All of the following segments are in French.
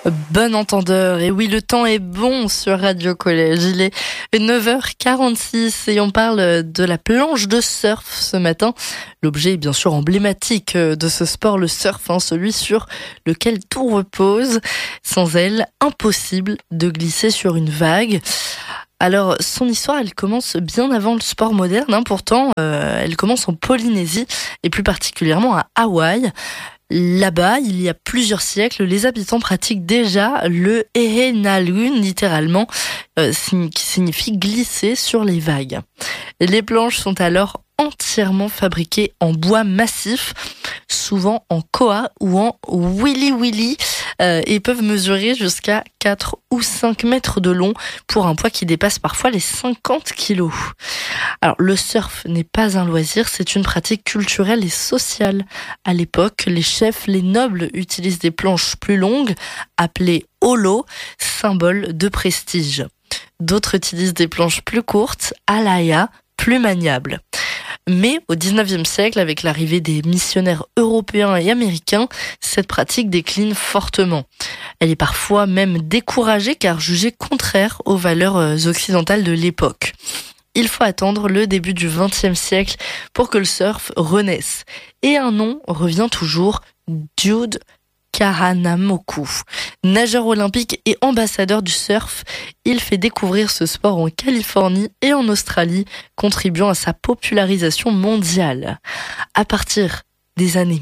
Bon entendeur, et oui, le temps est bon sur Radio Collège. Il est 9h46 et on parle de la planche de surf ce matin. L'objet est bien sûr emblématique de ce sport, le surf, celui sur lequel tout repose. Sans elle, impossible de glisser sur une vague. Alors, son histoire, elle commence bien avant le sport moderne. Pourtant, elle commence en Polynésie et plus particulièrement à Hawaï. Là-bas, il y a plusieurs siècles, les habitants pratiquent déjà le ehenalun, littéralement, qui signifie glisser sur les vagues. Les planches sont alors entièrement fabriquées en bois massif, souvent en koa ou en wili-wili, et peuvent mesurer jusqu'à 4 ou 5 mètres de long pour un poids qui dépasse parfois les 50 kilos. Alors, le surf n'est pas un loisir, c'est une pratique culturelle et sociale. À l'époque, les chefs, les nobles utilisent des planches plus longues, appelées holo, symbole de prestige. D'autres utilisent des planches plus courtes, alaya, plus maniables. Mais au 19e siècle, avec l'arrivée des missionnaires européens et américains, cette pratique décline fortement. Elle est parfois même découragée car jugée contraire aux valeurs occidentales de l'époque. Il faut attendre le début du XXe siècle pour que le surf renaisse. Et un nom revient toujours, Jude Kahanamoku. Nageur olympique et ambassadeur du surf, il fait découvrir ce sport en Californie et en Australie, contribuant à sa popularisation mondiale. À partir des années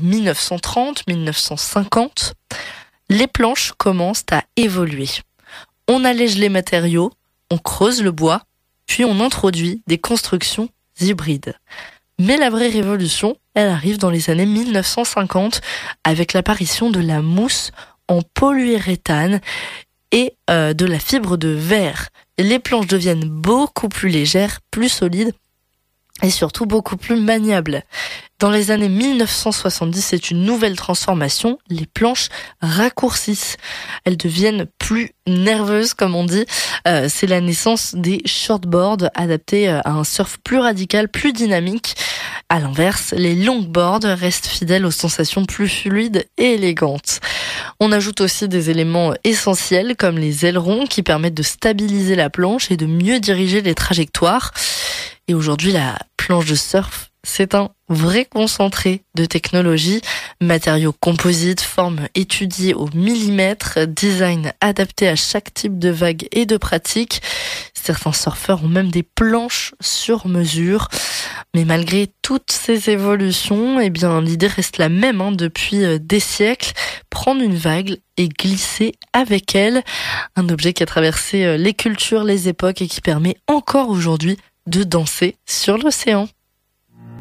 1930-1950, les planches commencent à évoluer. On allège les matériaux, on creuse le bois, puis on introduit des constructions hybrides. Mais la vraie révolution, elle arrive dans les années 1950 avec l'apparition de la mousse en polyuréthane et de la fibre de verre. Les planches deviennent beaucoup plus légères, plus solides et surtout beaucoup plus maniables. Dans les années 1970, c'est une nouvelle transformation. Les planches raccourcissent. Elles deviennent plus nerveuses, comme on dit. C'est la naissance des shortboards adaptés à un surf plus radical, plus dynamique. À l'inverse, les longboards restent fidèles aux sensations plus fluides et élégantes. On ajoute aussi des éléments essentiels comme les ailerons qui permettent de stabiliser la planche et de mieux diriger les trajectoires. Et aujourd'hui, la planche de surf, c'est un vrai concentré de technologie, matériaux composites, formes étudiées au millimètre, design adapté à chaque type de vague et de pratique. Certains surfeurs ont même des planches sur mesure. Mais malgré toutes ces évolutions, l'idée reste la même depuis des siècles. Prendre une vague et glisser avec elle. Un objet qui a traversé les cultures, les époques et qui permet encore aujourd'hui de danser sur l'océan.